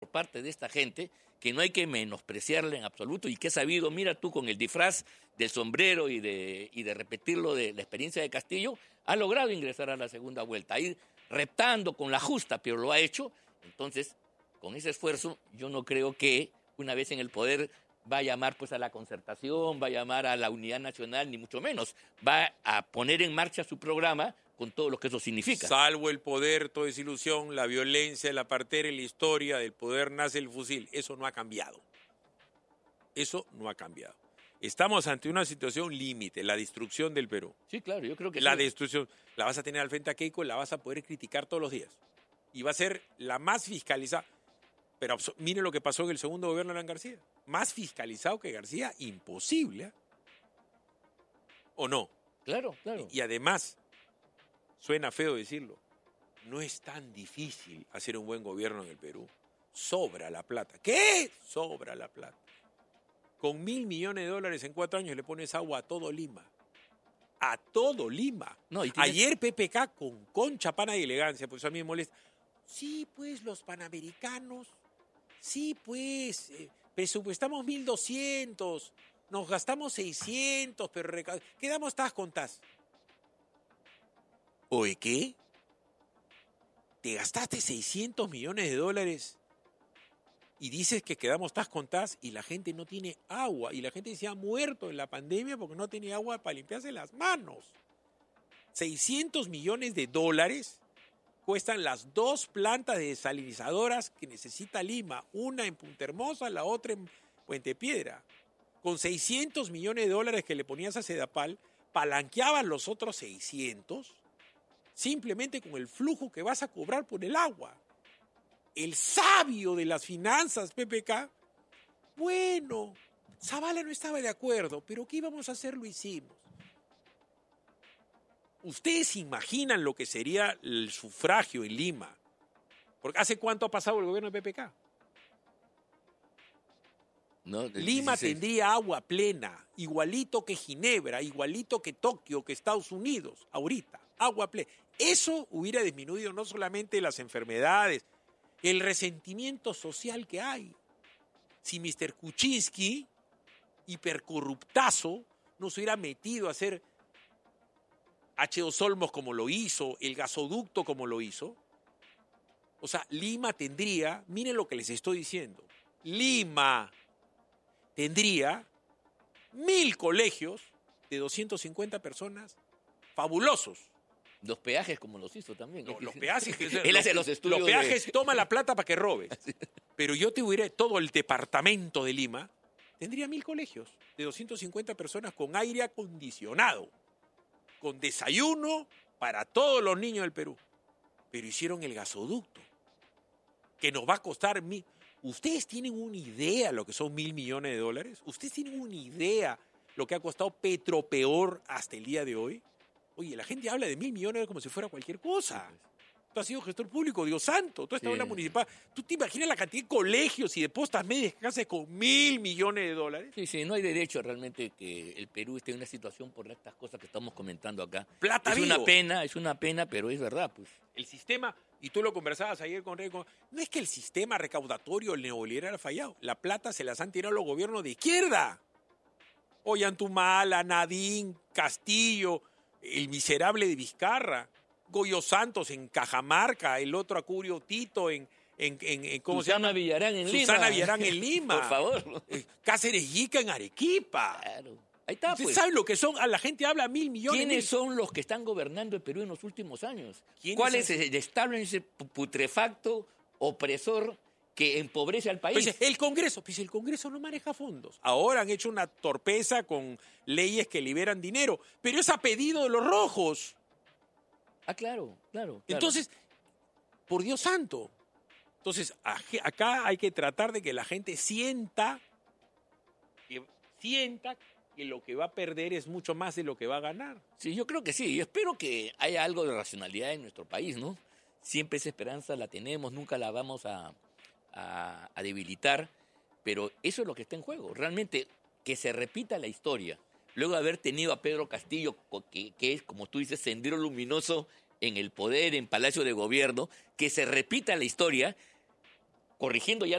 por parte de esta gente que no hay que menospreciarla en absoluto y que he sabido, mira tú, con el disfraz del sombrero y de repetirlo de la experiencia de Castillo, ha logrado ingresar a la segunda vuelta, ir reptando con la justa, pero lo ha hecho. Entonces, con ese esfuerzo, yo no creo que una vez en el poder va a llamar pues a la concertación, va a llamar a la unidad nacional, ni mucho menos. Va a poner en marcha su programa con todo lo que eso significa. Salvo el poder, todo es ilusión, la violencia, la partera y la historia, del poder nace el fusil. Eso no ha cambiado. Eso no ha cambiado. Estamos ante una situación límite, la destrucción del Perú. Sí, claro, yo creo que la sí. Destrucción, la vas a tener al frente a Keiko, la vas a poder criticar todos los días. Y va a ser la más fiscalizada. Pero mire lo que pasó en el segundo gobierno de Alan García. Más fiscalizado que García, imposible. ¿Eh? ¿O no? Claro, claro. Y además, suena feo decirlo, no es tan difícil hacer un buen gobierno en el Perú. Sobra la plata. ¿Qué? Sobra la plata. Con $1.000 millones en 4 años le pones agua a todo Lima. A todo Lima. No, Ayer PPK con concha, pana y elegancia, pues a mí me molesta. Sí, pues los panamericanos. Sí, pues presupuestamos 1.200. Nos gastamos 600, pero quedamos tas con tas. ¿Oye qué? ¿Te gastaste $600 millones y dices que quedamos tas con tas y la gente no tiene agua y la gente se ha muerto en la pandemia porque no tiene agua para limpiarse las manos? $600 millones cuestan las 2 plantas de desalinizadoras que necesita Lima, una en Punta Hermosa, la otra en Puente Piedra. Con $600 millones que le ponías a Sedapal, palanqueaban los otros 600 simplemente con el flujo que vas a cobrar por el agua. El sabio de las finanzas, PPK, bueno, Zavala no estaba de acuerdo, pero ¿qué íbamos a hacer? Lo hicimos. ¿Ustedes imaginan lo que sería el sufragio en Lima? Porque ¿hace cuánto ha pasado el gobierno de PPK? No, Lima 16. tendría agua plena, igualito que Ginebra, igualito que Tokio, que Estados Unidos, ahorita, agua plena. Eso hubiera disminuido no solamente las enfermedades, el resentimiento social que hay. Si Mr. Kuczynski, hipercorruptazo, no se hubiera metido a hacer H2 Olmos como lo hizo, el gasoducto como lo hizo, o sea, Lima tendría, miren lo que les estoy diciendo, Lima tendría 1.000 colegios de 250 personas fabulosos. Los peajes como los hizo también. Los peajes. Él hace los estudios. Los peajes toma la plata para que robes. Pero yo te hubiera, todo el departamento de Lima tendría 1.000 colegios de 250 personas con aire acondicionado, con desayuno para todos los niños del Perú. Pero hicieron el gasoducto, que nos va a costar $1.000. ¿Ustedes tienen una idea lo que son $1.000 millones? ¿Ustedes tienen una idea lo que ha costado Petropeor hasta el día de hoy? Oye, la gente habla de $1.000 millones como si fuera cualquier cosa. Tú has sido gestor público, Dios santo. Tú has estado en la municipal. ¿Tú te imaginas la cantidad de colegios y de postas medias que haces con $1.000 millones? Sí, no hay derecho realmente que el Perú esté en una situación por estas cosas que estamos comentando acá. Plata es una pena, pero es verdad, pues. El sistema, y tú lo conversabas ayer con Rey, no es que el sistema recaudatorio neoliberal ha fallado. La plata se las han tirado los gobiernos de izquierda. Ollantumala, Nadine, Castillo, el miserable de Vizcarra, Goyo Santos en Cajamarca, el otro Acurio Tito en ¿cómo se llama? Susana Villarán en Lima. Susana Villarán en Lima. Por favor. Cáceres Yica en Arequipa. Claro. Ahí está, ¿Usted pues. sabe lo que son? A la gente habla $1.000 millones. ¿Quiénes son los que están gobernando el Perú en los últimos años? ¿Cuál es el establishment putrefacto, opresor, que empobrece al país? Pues el Congreso no maneja fondos. Ahora han hecho una torpeza con leyes que liberan dinero, pero es a pedido de los rojos. Ah, claro. Entonces, por Dios santo. Entonces, acá hay que tratar de que la gente sienta que lo que va a perder es mucho más de lo que va a ganar. Sí, yo creo que sí. Yo espero que haya algo de racionalidad en nuestro país, ¿no? Siempre esa esperanza la tenemos, nunca la vamos a debilitar, pero eso es lo que está en juego. Realmente, que se repita la historia. Luego de haber tenido a Pedro Castillo, que es, como tú dices, sendero luminoso en el poder, en Palacio de Gobierno, que se repita la historia, corrigiendo ya